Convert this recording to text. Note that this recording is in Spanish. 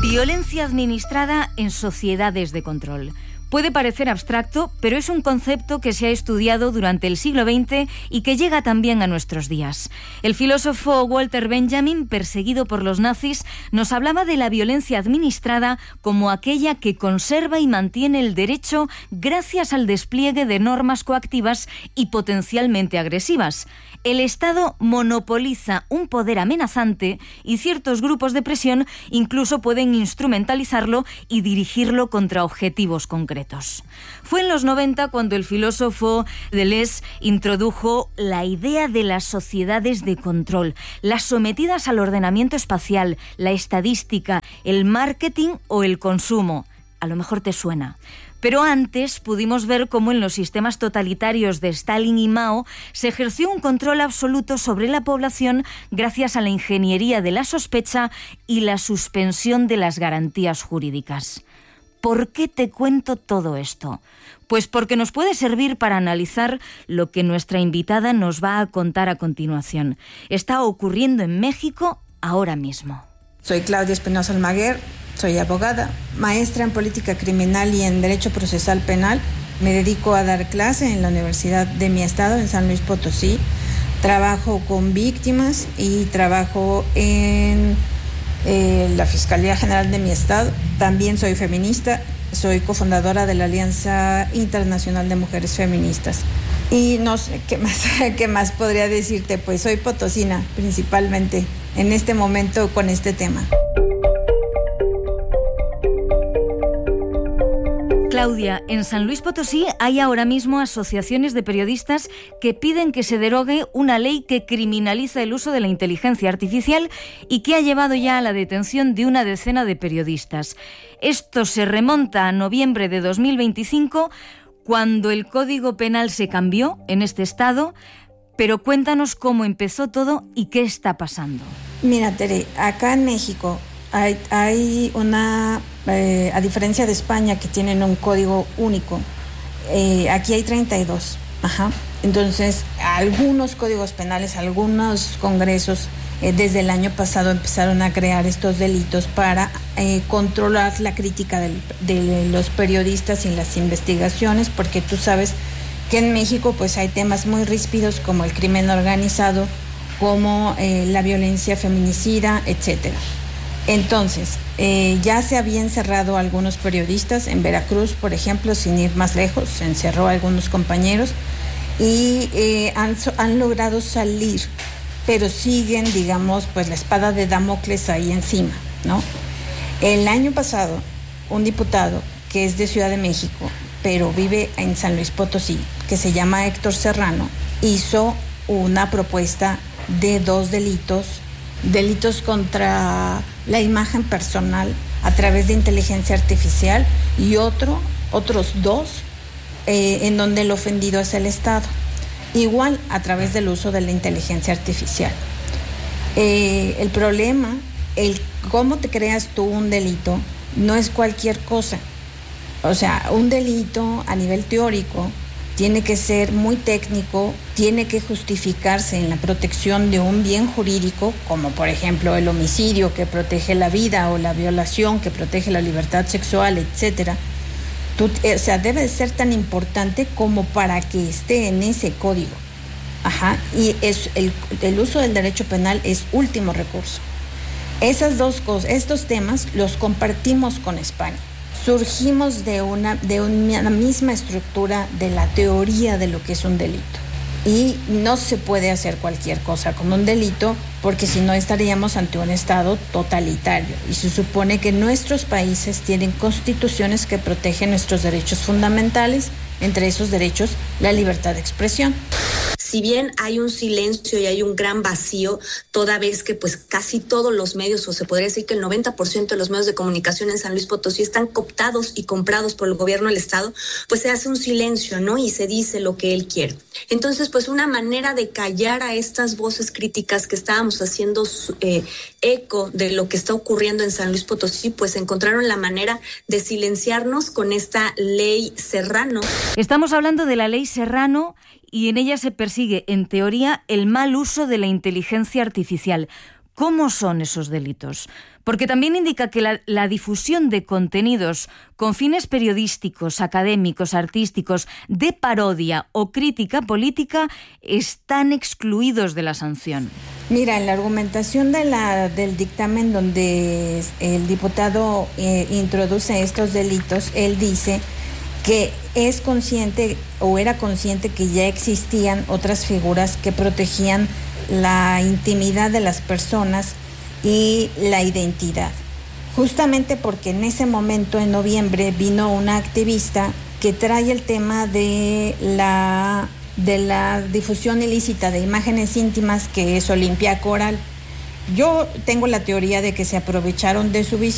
Violencia administrada en sociedades de control. Puede parecer abstracto, pero es un concepto que se ha estudiado durante el siglo XX y que llega también a nuestros días. El filósofo Walter Benjamin, perseguido por los nazis, nos hablaba de la violencia administrada como aquella que conserva y mantiene el derecho gracias al despliegue de normas coactivas y potencialmente agresivas. El Estado monopoliza un poder amenazante y ciertos grupos de presión incluso pueden instrumentalizarlo y dirigirlo contra objetivos concretos. Fue en los 90 cuando el filósofo Deleuze introdujo la idea de las sociedades de control, las sometidas al ordenamiento espacial, la estadística, el marketing o el consumo. A lo mejor te suena. Pero antes pudimos ver cómo en los sistemas totalitarios de Stalin y Mao se ejerció un control absoluto sobre la población gracias a la ingeniería de la sospecha y la suspensión de las garantías jurídicas. ¿Por qué te cuento todo esto? Pues porque nos puede servir para analizar lo que nuestra invitada nos va a contar a continuación. Está ocurriendo en México ahora mismo. Soy Claudia Espinosa Almaguer. Soy abogada, maestra en política criminal y en derecho procesal penal. Me dedico a dar clase en la universidad de mi estado, en San Luis Potosí. Trabajo con víctimas y trabajo en la Fiscalía General de mi estado. También soy feminista, soy cofundadora de la Alianza Internacional de Mujeres Feministas. Y no sé, ¿qué más podría decirte? Pues soy potosina, principalmente, en este momento con este tema. Claudia, en San Luis Potosí hay ahora mismo asociaciones de periodistas que piden que se derogue una ley que criminaliza el uso de la inteligencia artificial y que ha llevado ya a la detención de una decena de periodistas. Esto se remonta a noviembre de 2025, cuando el Código Penal se cambió en este estado, pero cuéntanos cómo empezó todo y qué está pasando. Mira, Tere, acá en México hay una, a diferencia de España, que tienen un código único, aquí hay 32. Entonces, algunos códigos penales, algunos congresos, desde el año pasado empezaron a crear estos delitos para controlar la crítica de los periodistas y las investigaciones, porque tú sabes que en México pues hay temas muy ríspidos como el crimen organizado, como la violencia feminicida, etcétera. Entonces, ya se habían cerrado algunos periodistas en Veracruz, por ejemplo, sin ir más lejos, se encerró a algunos compañeros y han logrado salir, pero siguen, digamos, pues la espada de Damocles ahí encima, ¿no? El año pasado, un diputado que es de Ciudad de México, pero vive en San Luis Potosí, que se llama Héctor Serrano, hizo una propuesta de 2 delitos contra la imagen personal a través de inteligencia artificial y otros 2 en donde el ofendido es el Estado, igual a través del uso de la inteligencia artificial. El problema, cómo te creas tú un delito, no es cualquier cosa. O sea, un delito a nivel teórico tiene que ser muy técnico, tiene que justificarse en la protección de un bien jurídico, como por ejemplo el homicidio que protege la vida o la violación que protege la libertad sexual, etcétera. O sea, debe de ser tan importante como para que esté en ese código. Y el uso del derecho penal es último recurso. Esas 2 cosas, estos temas los compartimos con España. Surgimos de una misma estructura de la teoría de lo que es un delito. Y no se puede hacer cualquier cosa con un delito, porque si no estaríamos ante un Estado totalitario. Y se supone que nuestros países tienen constituciones que protegen nuestros derechos fundamentales, entre esos derechos la libertad de expresión. Si bien hay un silencio y hay un gran vacío, toda vez que pues casi todos los medios, o se podría decir que el 90% de los medios de comunicación en San Luis Potosí están cooptados y comprados por el gobierno del Estado, pues se hace un silencio, ¿no? Y se dice lo que él quiere. Entonces, pues una manera de callar a estas voces críticas que estábamos haciendo eco de lo que está ocurriendo en San Luis Potosí, pues encontraron la manera de silenciarnos con esta ley Serrano. Estamos hablando de la ley Serrano y en ella se persigue, en teoría, el mal uso de la inteligencia artificial. ¿Cómo son esos delitos? porque también indica que la difusión de contenidos con fines periodísticos, académicos, artísticos, de parodia o crítica política están excluidos de la sanción. Mira, en la argumentación del dictamen donde el diputado introduce estos delitos, él dice que es consciente o era consciente que ya existían otras figuras que protegían la intimidad de las personas y la identidad. Justamente porque en ese momento, en noviembre, vino una activista que trae el tema de la difusión ilícita de imágenes íntimas, que es Olimpia Coral. Yo tengo la teoría de que se aprovecharon de su visita